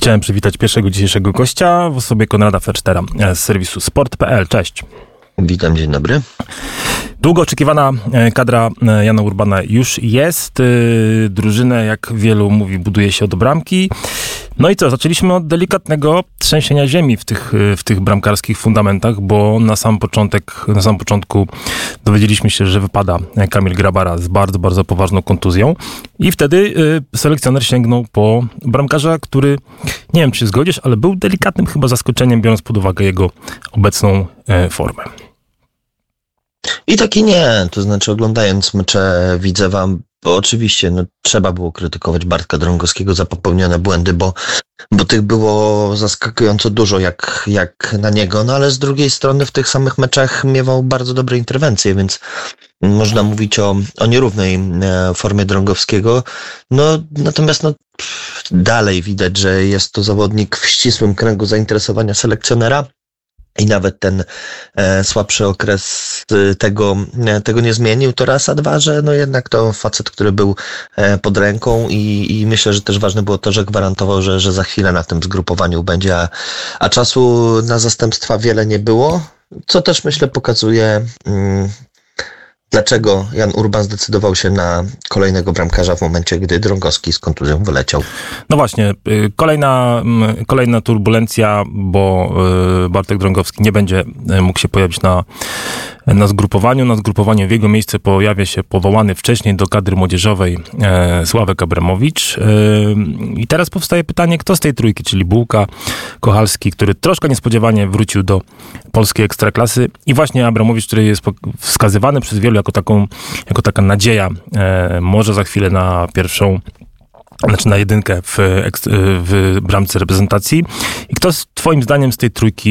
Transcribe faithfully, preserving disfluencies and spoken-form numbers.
Chciałem przywitać pierwszego dzisiejszego gościa w osobie Konrada Fersztera z serwisu sport kropka p l. Cześć. Witam, dzień dobry. Długo oczekiwana kadra Jana Urbana już jest. Drużynę, jak wielu mówi, buduje się od bramki. No i co? Zaczęliśmy od delikatnego trzęsienia ziemi w tych, w tych bramkarskich fundamentach, bo na sam początek, na sam początku dowiedzieliśmy się, że wypada Kamil Grabara z bardzo, bardzo poważną kontuzją. I wtedy selekcjoner sięgnął po bramkarza, który, nie wiem, czy zgodzisz, ale był delikatnym chyba zaskoczeniem, biorąc pod uwagę jego obecną formę. I tak i nie, to znaczy oglądając mecze widzę wam, bo oczywiście no, trzeba było krytykować Bartka Drągowskiego za popełnione błędy, bo, bo tych było zaskakująco dużo jak, jak na niego, no ale z drugiej strony w tych samych meczach miewał bardzo dobre interwencje, więc można mówić o, o nierównej formie Drągowskiego. No natomiast no, dalej widać, że jest to zawodnik w ścisłym kręgu zainteresowania selekcjonera. I nawet ten e, słabszy okres tego, e, tego nie zmienił, to raz, a dwa, że no jednak to facet, który był e, pod ręką i, i myślę, że też ważne było to, że gwarantował, że, że za chwilę na tym zgrupowaniu będzie, a, a czasu na zastępstwa wiele nie było, co też myślę pokazuje mm, dlaczego Jan Urban zdecydował się na kolejnego bramkarza w momencie, gdy Drągowski z kontuzją wyleciał. No właśnie, kolejna, kolejna turbulencja, bo Bartek Drągowski nie będzie mógł się pojawić na, na zgrupowaniu. Na zgrupowaniu w jego miejsce pojawia się powołany wcześniej do kadry młodzieżowej Sławek Abramowicz. I teraz powstaje pytanie, kto z tej trójki, czyli Bułka, Kochalski, który troszkę niespodziewanie wrócił do polskiej ekstraklasy i właśnie Abramowicz, który jest wskazywany przez wielu jako taką, jako taka nadzieja, e, może za chwilę na pierwszą, znaczy na jedynkę w, w bramce reprezentacji. I kto z, twoim zdaniem z tej trójki